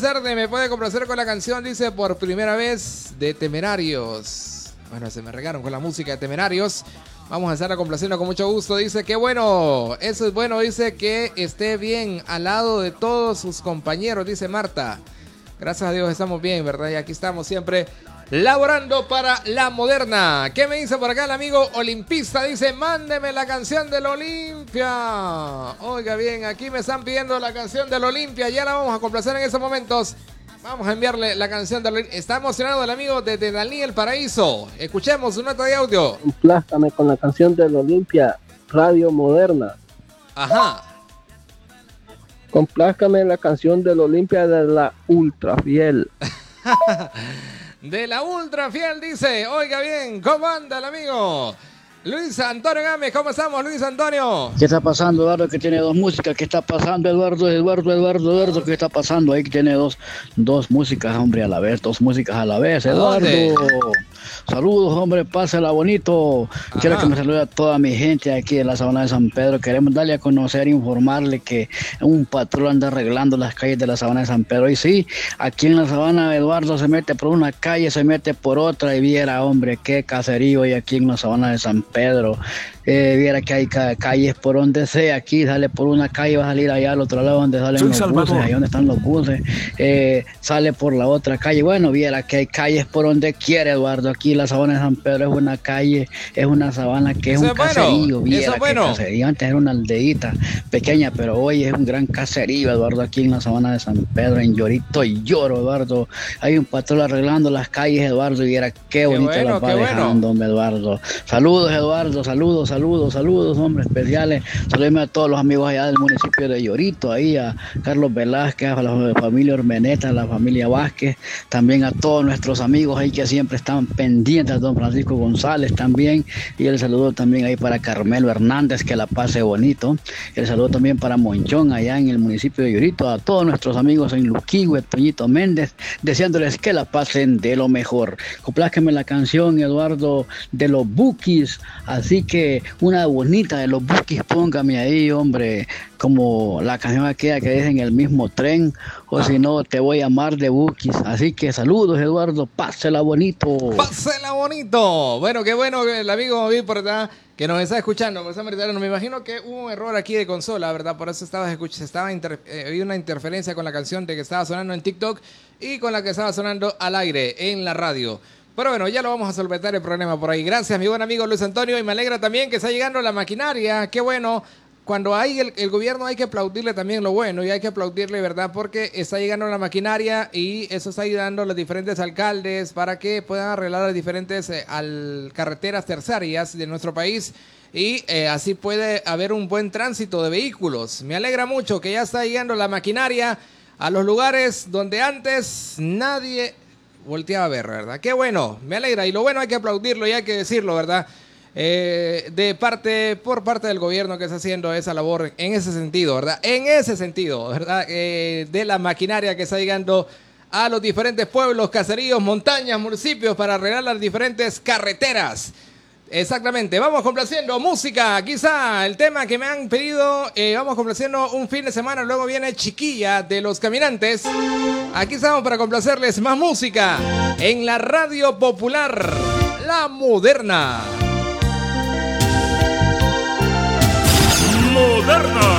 me puede complacer con la canción, dice, por primera vez de Temerarios. Bueno, se me regaron con la música de Temerarios. Vamos a estar complaciendo con mucho gusto. Dice, qué bueno, eso es bueno. Dice que esté bien al lado de todos sus compañeros, dice Marta. Gracias a Dios estamos bien, ¿verdad? Y aquí estamos siempre laborando para la moderna. ¿Qué me dice por acá el amigo olimpista? Dice, mándeme la canción del Olimpia. Oiga bien, aquí me están pidiendo la canción del Olimpia. Ya la vamos a complacer en estos momentos. Vamos a enviarle la canción del Olimpia. Está emocionado el amigo de Daniel Paraíso. Escuchemos su nota de audio. Complázcame con la canción del Olimpia, Radio Moderna. Ajá. Complázcame la canción del Olimpia de la Ultra Fiel. De la Ultra Fiel, dice. Oiga bien, ¿cómo anda el amigo? Luis Antonio Gámez, ¿cómo estamos, Luis Antonio? ¿Qué está pasando, Eduardo? Que tiene dos músicas. ¿Qué está pasando, Eduardo? ¿Qué está pasando? Ahí que tiene dos músicas, hombre, a la vez. Dos músicas a la vez, Eduardo. Saludos, hombre, pásela bonito. Ajá. Quiero que me salude a toda mi gente aquí en la Sabana de San Pedro. Queremos darle a conocer, informarle que un patrón anda arreglando las calles de la Sabana de San Pedro. Y sí, aquí en la Sabana, Eduardo se mete por una calle, se mete por otra y viera, hombre, qué caserío hay aquí en la Sabana de San Pedro. Viera que hay calles por donde sea. Aquí sale por una calle, va a salir allá al otro lado donde salen los buses, ahí donde están los buses. Sale por la otra calle. Bueno, viera que hay calles por donde quiere, Eduardo. Aquí la Sabana de San Pedro es una calle, es una sabana que es un caserío. Viera que caserío. Antes era una aldeita pequeña, pero hoy es un gran caserío, Eduardo, aquí en la Sabana de San Pedro, en Llorito y Lloro, Eduardo. Hay un patrón arreglando las calles, Eduardo, y viera qué bonito las va dejando, hombre, Eduardo. Saludos, Eduardo, saludos, hombre, especiales. Saludos a todos los amigos allá del municipio de Llorito, ahí a Carlos Velázquez, a la familia Ormeneta, a la familia Vázquez, también a todos nuestros amigos ahí que siempre están pendientes, a don Francisco González también, y el saludo también ahí para Carmelo Hernández, que la pase bonito. El saludo también para Monchón, allá en el municipio de Llorito, a todos nuestros amigos en Luquihue, Toñito Méndez, deseándoles que la pasen de lo mejor. Complázqueme la canción, Eduardo, de los Bukis, así que una bonita de los Bukis, póngame ahí, hombre, como la canción aquella que dice en el mismo tren, o si no, te voy a amar de Bukis. Así que saludos, Eduardo, pásela bonito. Pásela bonito. Bueno, qué bueno que el amigo vi por acá que nos está escuchando. Me imagino que hubo un error aquí de consola, ¿verdad? Por eso había una interferencia con la canción de que estaba sonando en TikTok y con la que estaba sonando al aire en la radio. Pero bueno, ya lo vamos a solventar el problema por ahí. Gracias, mi buen amigo Luis Antonio. Y me alegra también que está llegando la maquinaria. Qué bueno. Cuando hay el gobierno hay que aplaudirle también lo bueno. Y hay que aplaudirle, ¿verdad? Porque está llegando la maquinaria y eso está ayudando a los diferentes alcaldes para que puedan arreglar las diferentes carreteras terciarias de nuestro país. Y así puede haber un buen tránsito de vehículos. Me alegra mucho que ya está llegando la maquinaria a los lugares donde antes nadie volteaba a ver, ¿verdad? Qué bueno, me alegra. Y lo bueno hay que aplaudirlo y hay que decirlo, ¿verdad? Por parte del gobierno que está haciendo esa labor en ese sentido, ¿verdad? En ese sentido, ¿verdad? De la maquinaria que está llegando a los diferentes pueblos, caseríos, montañas, municipios para arreglar las diferentes carreteras. Exactamente, vamos complaciendo música, quizá el tema que me han pedido, vamos complaciendo un fin de semana, luego viene Chiquilla de Los Caminantes. Aquí estamos para complacerles más música en la radio popular, la moderna. Moderna.